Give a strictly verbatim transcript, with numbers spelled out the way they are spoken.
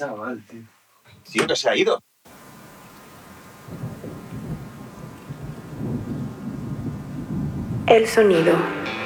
chaval, tío. Tío, que se ha ido. El sonido.